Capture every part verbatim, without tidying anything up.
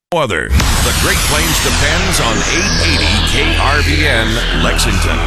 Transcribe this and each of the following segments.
Other. The Great Plains depends on eight eighty K R V N Lexington.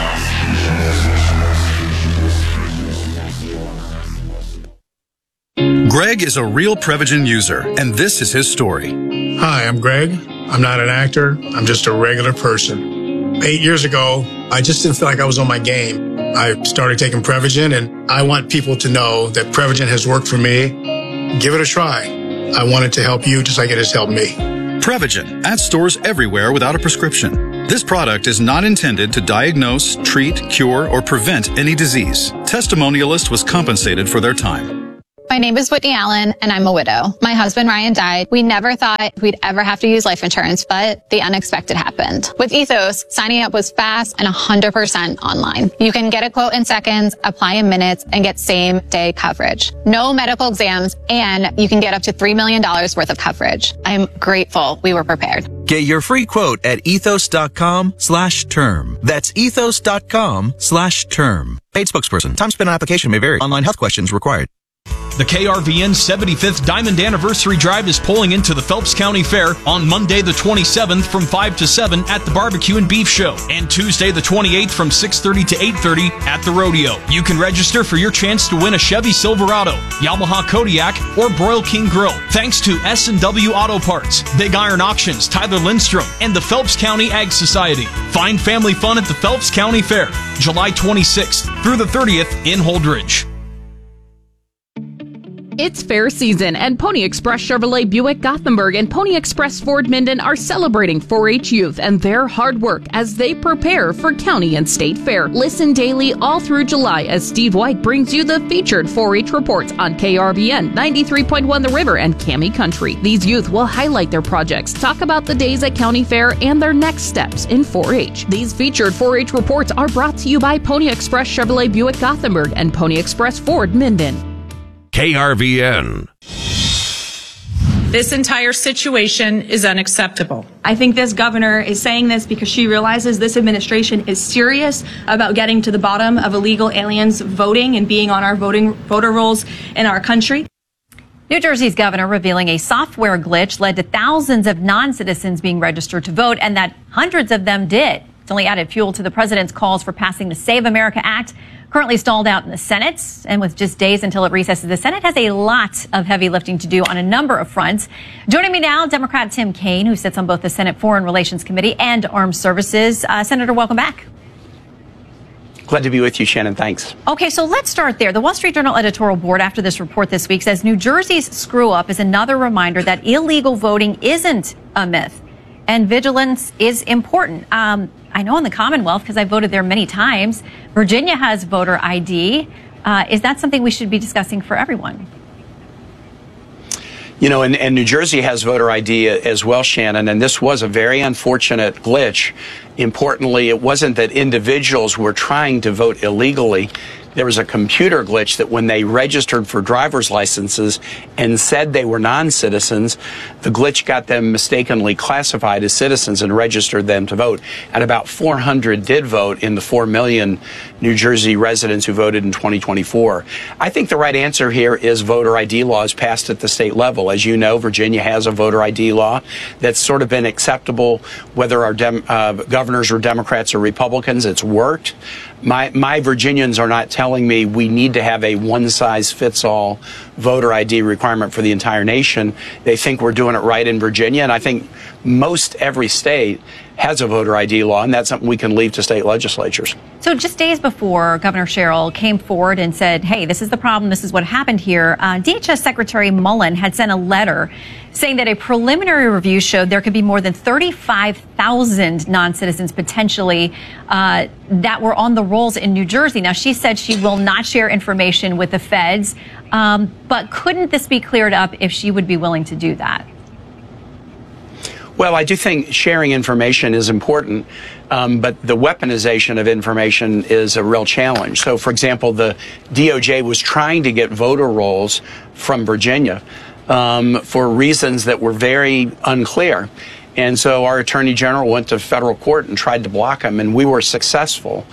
Greg is a real Prevagen user, and this is his story. Hi, I'm Greg. I'm not an actor. I'm just a regular person. Eight years ago, I just didn't feel like I was on my game. I started taking Prevagen, and I want people to know that Prevagen has worked for me. Give it a try. I want it to help you just like it has helped me. Prevagen, at stores everywhere without a prescription. This product is not intended to diagnose, treat, cure, or prevent any disease. Testimonialist was compensated for their time. My name is Whitney Allen, and I'm a widow. My husband, Ryan, died. We never thought we'd ever have to use life insurance, but the unexpected happened. With Ethos, signing up was fast and one hundred percent online. You can get a quote in seconds, apply in minutes, and get same-day coverage. No medical exams, and you can get up to three million dollars worth of coverage. I'm grateful we were prepared. Get your free quote at ethos.com slash term. That's ethos.com slash term. Paid spokesperson. Time spent on application may vary. Online health questions required. The K R V N seventy-fifth Diamond Anniversary Drive is pulling into the Phelps County Fair on Monday the twenty-seventh from five to seven at the Barbecue and Beef Show, and Tuesday the twenty-eighth from six thirty to eight thirty at the Rodeo. You can register for your chance to win a Chevy Silverado, Yamaha Kodiak, or Broil King Grill, thanks to S and W Auto Parts, Big Iron Auctions, Tyler Lindstrom, and the Phelps County Ag Society. Find family fun at the Phelps County Fair, July twenty-sixth through the thirtieth in Holdridge. It's fair season, and Pony Express Chevrolet Buick Gothenburg and Pony Express Ford Minden are celebrating four H youth and their hard work as they prepare for county and state fair. Listen daily all through July as Steve White brings you the featured four H reports on K R V N ninety-three point one The River and Cami Country. These youth will highlight their projects, talk about the days at county fair, and their next steps in four H. These featured four H reports are brought to you by Pony Express Chevrolet Buick Gothenburg and Pony Express Ford Minden. K R V N. This entire situation is unacceptable. I think this governor is saying this because she realizes this administration is serious about getting to the bottom of illegal aliens voting and being on our voting voter rolls in our country. New Jersey's governor revealing a software glitch led to thousands of non-citizens being registered to vote, and that hundreds of them did. It's only added fuel to the president's calls for passing the Save America Act, currently stalled out in the Senate. And with just days until it recesses, the Senate has a lot of heavy lifting to do on a number of fronts. Joining me now, Democrat Tim Kaine, who sits on both the Senate Foreign Relations Committee and Armed Services. Uh, Senator, welcome back. Glad to be with you, Shannon. Thanks. Okay, so let's start there. The Wall Street Journal editorial board, after this report this week, says New Jersey's screw-up is another reminder that illegal voting isn't a myth, and vigilance is important. Um, I know in the Commonwealth, because I voted there many times, Virginia has voter I D. Uh, is that something we should be discussing for everyone? You know, and, and New Jersey has voter I D as well, Shannon, and this was a very unfortunate glitch. Importantly, it wasn't that individuals were trying to vote illegally. There was a computer glitch that when they registered for driver's licenses and said they were non-citizens, the glitch got them mistakenly classified as citizens and registered them to vote. And about four hundred did vote in the four million New Jersey residents who voted in twenty twenty-four. I think the right answer here is voter I D laws passed at the state level. As you know, Virginia has a voter I D law that's sort of been acceptable, whether our dem uh, governors are Democrats or Republicans. It's worked. My, my Virginians are not telling me we need to have a one-size-fits-all voter I D requirement for the entire nation. They think we're doing it right in Virginia, and I think most every state has a voter I D law, and that's something we can leave to state legislatures. So just days before Governor Sherrill came forward and said, hey, this is the problem, this is what happened here, uh, D H S Secretary Mullen had sent a letter saying that a preliminary review showed there could be more than thirty-five thousand non-citizens potentially uh, that were on the rolls in New Jersey. Now, she said she will not share information with the feds, um, but couldn't this be cleared up if she would be willing to do that? Well, I do think sharing information is important, um, but the weaponization of information is a real challenge. So, for example, the D O J was trying to get voter rolls from Virginia um, for reasons that were very unclear. And so our attorney general went to federal court and tried to block them, and we were successful.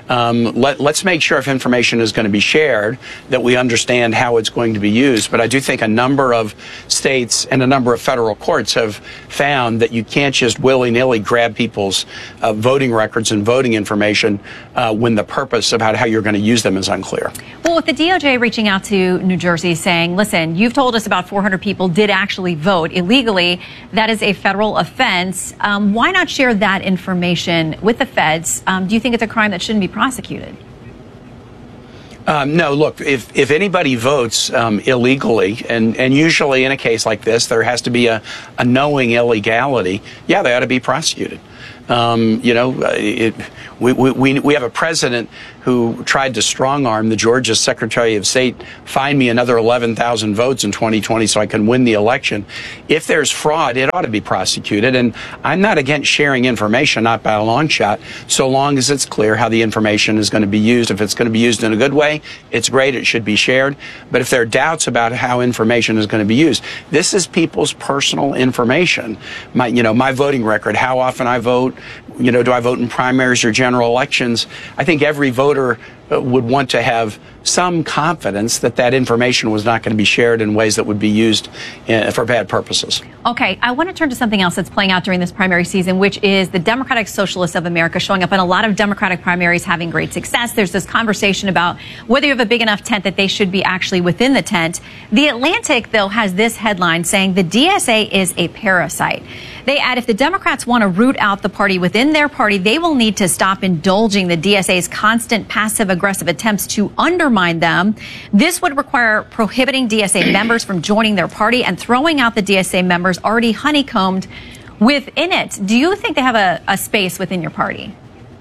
Um, let, let's make sure if information is going to be shared that we understand how it's going to be used. But I do think a number of states and a number of federal courts have found that you can't just willy-nilly grab people's uh, voting records and voting information uh, when the purpose about how you're going to use them is unclear. Well, with the D O J reaching out to New Jersey saying, listen, you've told us about four hundred people did actually vote illegally. That is a federal offense. Um, why not share that information with the feds? Um, do you think it's a crime that shouldn't be prosecuted? Um, no, look, if, if anybody votes um, illegally, and, and usually in a case like this, there has to be a, a knowing illegality, yeah, they ought to be prosecuted. Um, you know, it, we, we, we have a president who tried to strong-arm the Georgia Secretary of State, find me another eleven thousand votes in twenty twenty so I can win the election. If there's fraud, it ought to be prosecuted. And I'm not against sharing information, not by a long shot, so long as it's clear how the information is going to be used. If it's going to be used in a good way, it's great. It should be shared. But if there are doubts about how information is going to be used, this is people's personal information. My, you know, my voting record, how often I vote, you know, do I vote in primaries or general elections? I think every voter would want to have some confidence that that information was not going to be shared in ways that would be used uh, for bad purposes. Okay, I want to turn to something else that's playing out during this primary season, which is the Democratic Socialists of America showing up in a lot of Democratic primaries, having great success. There's this conversation about whether you have a big enough tent that they should be actually within the tent. The Atlantic, though, has this headline saying the D S A is a parasite. They add if the Democrats want to root out the party within their party, they will need to stop indulging the D S A's constant passive-aggressive attempts to undermine them. This would require prohibiting D S A members from joining their party and throwing out the D S A members already honeycombed within it. Do you think they have a, a space within your party?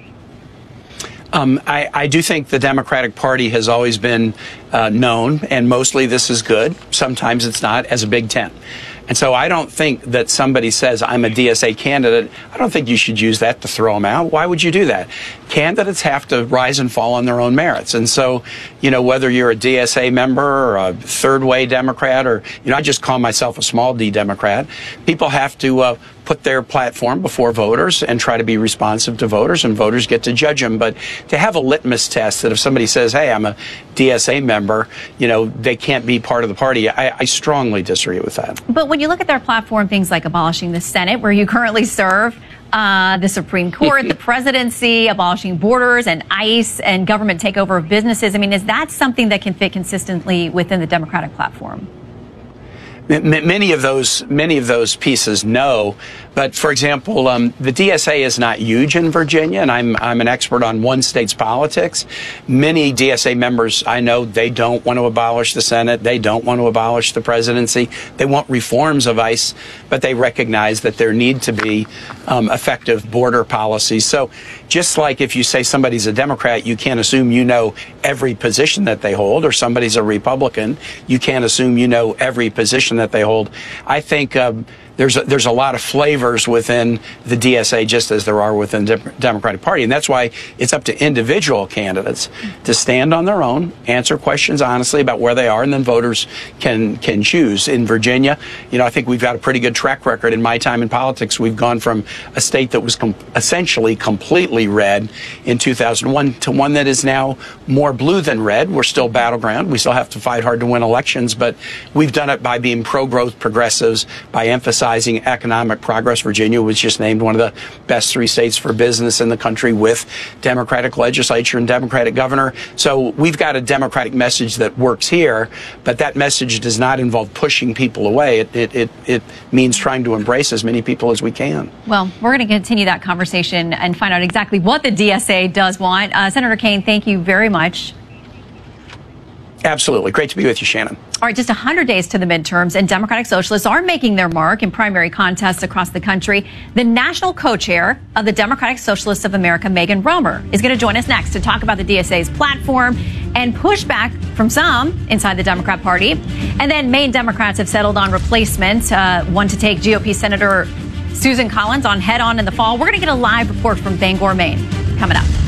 Um, I, I do think the Democratic Party has always been uh, known, and mostly this is good, sometimes it's not, as a big tent. And so I don't think that somebody says, I'm a D S A candidate, I don't think you should use that to throw them out. Why would you do that? Candidates have to rise and fall on their own merits. And so, you know, whether you're a D S A member or a third-way Democrat, or, you know, I just call myself a small D Democrat, people have to uh, put their platform before voters and try to be responsive to voters, and voters get to judge them. But to have a litmus test that if somebody says, hey, I'm a D S A member, you know, they can't be part of the party, I, I strongly disagree with that. But when you look at their platform, things like abolishing the Senate, where you currently serve, uh, the Supreme Court, the presidency, abolishing borders and ICE and government takeover of businesses, I mean, is that something that can fit consistently within the Democratic platform? Many of those, many of those pieces, no. But for example, um, the D S A is not huge in Virginia, and I'm I'm an expert on one state's politics. Many D S A members I know, they don't want to abolish the Senate, they don't want to abolish the presidency, they want reforms of ICE, but they recognize that there need to be um, effective border policies. So just like if you say somebody's a Democrat, you can't assume you know every position that they hold, or somebody's a Republican, you can't assume you know every position that they hold. I think um, there's a, there's a lot of flavors within the D S A, just as there are within the Democratic Party, and that's why it's up to individual candidates to stand on their own, answer questions honestly about where they are, and then voters can can choose. In Virginia, you know, I think we've got a pretty good track record. In my time in politics, we've gone from a state that was com- essentially completely red in two thousand one to one that is now more blue than red. We're still battleground. We still have to fight hard to win elections, but we've done it by being pro-growth progressives, by emphasizing economic progress. Virginia was just named one of the best three states for business in the country, with Democratic legislature and Democratic governor. So we've got a Democratic message that works here, but that message does not involve pushing people away. It, it, it, it means trying to embrace as many people as we can. Well, we're going to continue that conversation and find out exactly what the D S A does want. Uh, Senator Kaine, thank you very much. Absolutely. Great to be with you, Shannon. All right, just one hundred days to the midterms, and Democratic Socialists are making their mark in primary contests across the country. The national co-chair of the Democratic Socialists of America, Megan Romer, is going to join us next to talk about the D S A's platform and pushback from some inside the Democrat Party. And then Maine Democrats have settled on replacement, uh, one to take G O P Senator Susan Collins on head-on in the fall. We're going to get a live report from Bangor, Maine, coming up.